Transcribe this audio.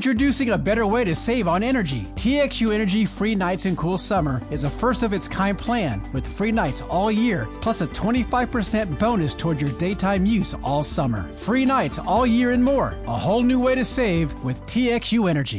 Introducing a better way to save on energy. TXU Energy Free Nights and Cool Summer is a first-of-its-kind plan with free nights all year, plus a 25% bonus toward your daytime use all summer. Free nights all year and more. A whole new way to save with TXU Energy.